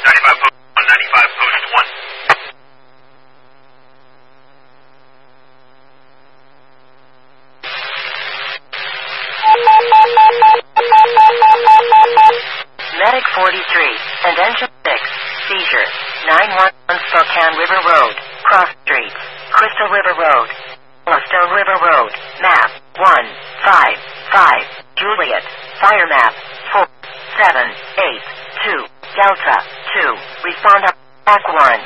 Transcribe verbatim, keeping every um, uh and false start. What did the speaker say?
ninety-five post one, ninety-five post one. Medic forty-three, and engine six, seizure, nine one one Spokane River Road, Cross Streets, Crystal River Road, Yellowstone River Road, map, one, five, five, Juliet, fire map, four, seven, eight, two, Delta, two, respond up, back one.